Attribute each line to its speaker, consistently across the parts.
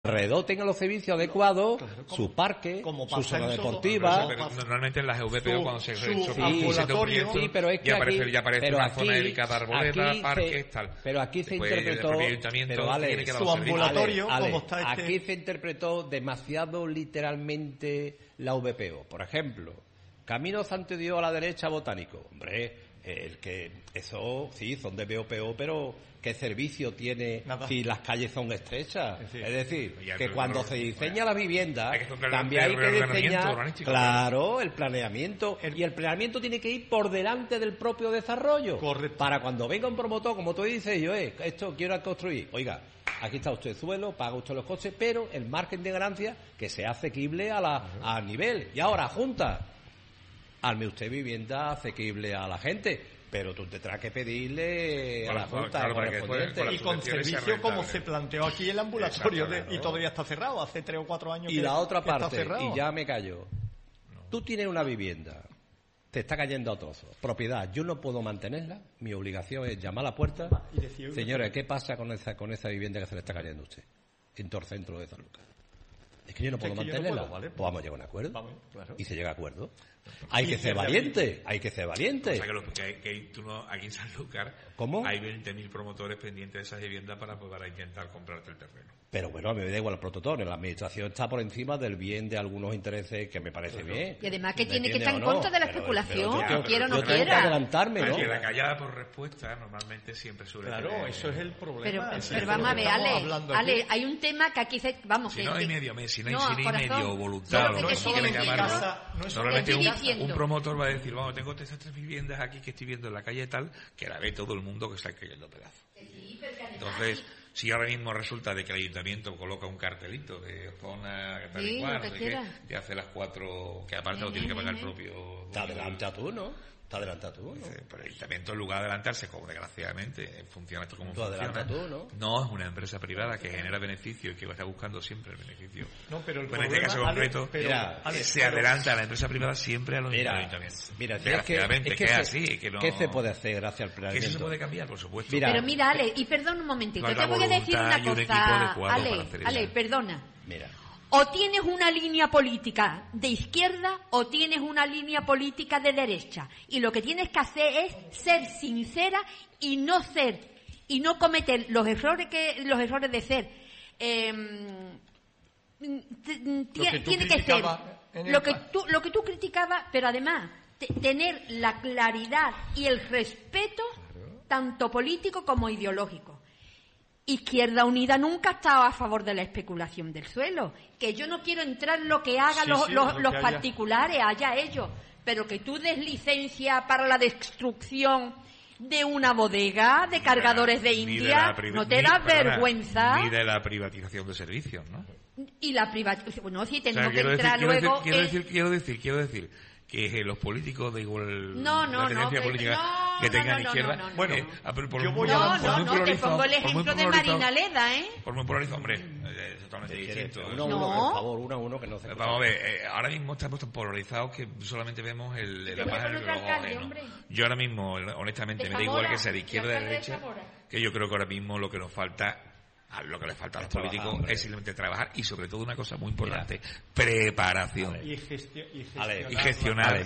Speaker 1: alrededor tengan los servicios adecuados, su parque, su zona deportiva.
Speaker 2: Pero normalmente en las VPO cuando se
Speaker 1: ambulatorio, sí, pero es que
Speaker 2: ya aparece una zona dedicada a arboledas, parques, tal.
Speaker 1: Pero aquí se interpretó,
Speaker 2: pero vale,
Speaker 3: su ambulatorio, como está
Speaker 1: aquí se interpretó demasiado literalmente la VPO. Por ejemplo, Camino Santo Dios a la derecha botánico. Hombre, eso sí, son de VPO, pero ¿qué servicio tiene si las calles son estrechas? Es decir, que cuando se diseña la vivienda, también hay que diseñar, claro, el planeamiento. Y el planeamiento tiene que ir por delante del propio desarrollo.
Speaker 3: Correcto.
Speaker 1: Para cuando venga un promotor, como tú dices, yo, esto quiero construir. Oiga, aquí está usted el suelo, paga usted los costes, pero el margen de ganancia que sea asequible al nivel. Y ahora, Junta, arme usted vivienda asequible a la gente, pero tú tendrás que pedirle a la Junta
Speaker 3: y con servicio como se planteó aquí el ambulatorio y todavía está cerrado, hace 3 o 4 años.
Speaker 1: Y la otra parte, y ya me callo, tú tienes una vivienda, te está cayendo a trozos, propiedad, yo no puedo mantenerla, mi obligación es llamar a la puerta y decir, señores, ¿qué pasa con esa vivienda que se le está cayendo a usted en todo el centro de San Lucas? Es que yo no puedo mantenerla. ¿Vale? Pues vamos a llegar a un acuerdo. Vamos, claro. Y se llega a acuerdo. Hay que ser valiente. Hay que ser valiente.
Speaker 2: O sea que tú no, aquí en Sanlúcar,
Speaker 1: ¿cómo?
Speaker 2: Hay 20.000 promotores pendientes de esas viviendas para intentar comprarte el terreno.
Speaker 1: Pero bueno, a mí me da igual el promotor. La administración está por encima del bien de algunos intereses que me parece bien.
Speaker 4: Y además que tiene que estar en contra de la especulación. Quiero o no
Speaker 1: quiera. Tengo que adelantarme, ¿no?
Speaker 2: Aquí la callada por respuesta normalmente siempre suele
Speaker 3: tener... eso es el problema.
Speaker 4: Pero vamos a ver, Ale, hay un tema que aquí
Speaker 2: si no hay medio voluntad, no es quieren llamarlo. Normalmente un promotor va a decir, vamos, tengo estas 3 viviendas aquí que estoy viendo en la calle tal, que la ve todo el mundo que está cayendo pedazos. Entonces, si ahora mismo resulta de que el ayuntamiento coloca un cartelito de zona tal y cual, que hace las 4, que aparte lo tiene que pagar el propio...
Speaker 1: Te adelanta tú, ¿no? Te adelanta tú, ¿no?
Speaker 2: Pero el ayuntamiento, en lugar de adelantarse, como desgraciadamente funciona esto como
Speaker 1: funciona, tú, ¿no?
Speaker 2: No, es una empresa privada que genera beneficio y que está buscando siempre el beneficio.
Speaker 3: No, pero
Speaker 2: en este caso concreto, se adelanta a la empresa privada siempre a los ayuntamientos.
Speaker 1: Mira, es que es así, que no... ¿Qué se puede hacer gracias al planeamiento?
Speaker 2: Que eso se puede cambiar, por supuesto.
Speaker 4: Pero mira, Ale, y perdona un momentito, te voy a decir una cosa, Ale, perdona.
Speaker 1: Mira.
Speaker 4: O tienes una línea política de izquierda o tienes una línea política de derecha. Y lo que tienes que hacer es ser sincera y no cometer los errores de ser. Tiene que ser lo que tú criticabas, pero además tener la claridad y el respeto tanto político como ideológico. Izquierda Unida nunca ha estado a favor de la especulación del suelo. Que yo no quiero entrar en lo que hagan los particulares, allá ellos. Pero que tú des licencia para la destrucción de una bodega de cargadores de India, ¿no te da vergüenza?
Speaker 2: Ni de la privatización de servicios, ¿no?
Speaker 4: Y la privatización, bueno, sí, tenemos que entrar luego...
Speaker 2: Quiero decir que los políticos de igual la tendencia política que tengan izquierda.
Speaker 3: Bueno,
Speaker 4: te pongo el ejemplo de Marina Leda,
Speaker 2: Por muy polarizado, hombre, es totalmente distinto.
Speaker 1: Uno, por favor, uno que no se...
Speaker 2: Vamos a ver, ahora mismo estamos tan polarizados que solamente vemos la página del reloj. Yo ahora mismo, honestamente, me da igual que sea de izquierda o de derecha, que yo creo que ahora mismo lo que nos falta... lo que le falta a los políticos es simplemente trabajar y sobre todo una cosa muy importante, preparación y gestionar.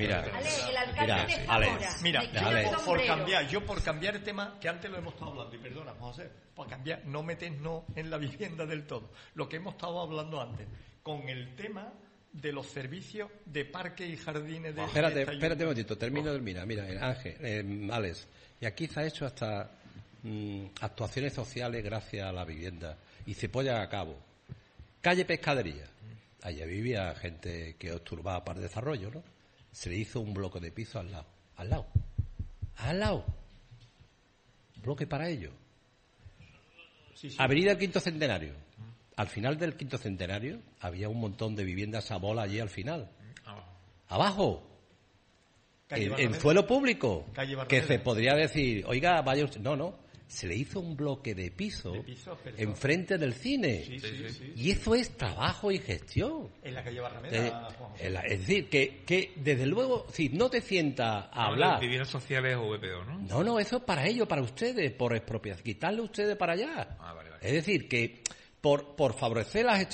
Speaker 3: Por cambiar el tema que antes lo hemos estado hablando, y perdona, José, por cambiar, no metes en la vivienda del todo, lo que hemos estado hablando antes, con el tema de los servicios de parques y jardines de...
Speaker 1: Espérate un momentito, termina. Mira, Ángel, Alex, y aquí se ha hecho hasta... actuaciones sociales gracias a la vivienda y se ponen a cabo. Calle Pescadería, allá vivía gente que estorbaba para el desarrollo, ¿no? Se le hizo un bloque de piso al lado, bloque para ellos. Sí. Avenida Quinto Centenario, al final del Quinto Centenario había un montón de viviendas a bola allí al final, abajo, en suelo público, que se podría decir, oiga, vaya usted, no, se le hizo un bloque de piso enfrente del cine.
Speaker 3: Sí.
Speaker 1: Y eso es trabajo y gestión.
Speaker 3: En la calle Barrameda.
Speaker 1: Es decir, que desde luego, si no te sientas a hablar...
Speaker 2: de bienes sociales o VPO, ¿no?
Speaker 1: No, eso es para ellos, para ustedes, por expropiación. Quitarle ustedes para allá.
Speaker 2: Vale.
Speaker 1: Es decir, que por favorecer la gestión